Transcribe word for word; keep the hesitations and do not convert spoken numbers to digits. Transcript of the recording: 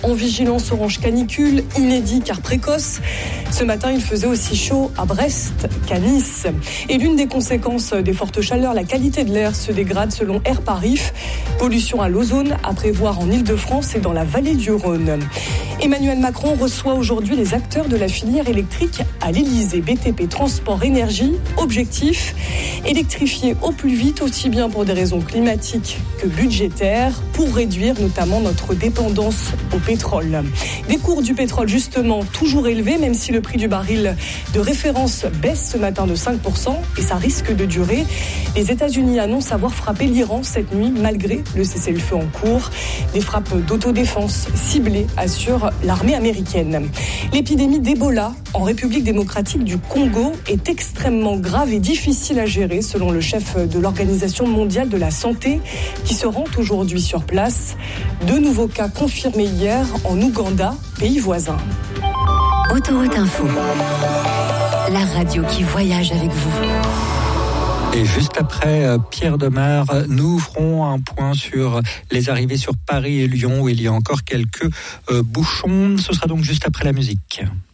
en vigilance orange canicule, inédit car précoce. Ce matin, il faisait aussi chaud à Brest qu'à Nice. Et l'une des conséquences des fortes chaleurs, la qualité de l'air se dégrade selon Air Paris. Pollution à l'ozone à prévoir en Ile-de-France et dans la vallée du Rhône. Emmanuel Macron reçoit aujourd'hui les acteurs de la filière électrique à l'Elysée. B T P Transport Énergie, objectif, électrifier au plus vite, aussi bien pour des raisons climatiques que budgétaires, pour réduire notamment notre dépendance au pétrole. Des cours du pétrole justement toujours élevés, même si le prix du baril de référence baisse ce matin de cinq pour cent et ça risque de durer. Les États-Unis annoncent avoir frappé l'Iran cette nuit malgré le cessez-le-feu en cours. Des frappes d'autodéfense ciblées, assure l'armée américaine. L'épidémie d'Ebola en République démocratique du Congo est extrêmement grave et difficile à gérer selon le chef de l'Organisation mondiale de la santé qui se rend aujourd'hui sur place. Deux nouveaux cas confirmés hier en Ouganda, pays voisin. Autoroute Info, la radio qui voyage avec vous. Et juste après euh, Pierre Demar, nous ferons un point sur les arrivées sur Paris et Lyon où il y a encore quelques euh, bouchons. Ce sera donc juste après la musique.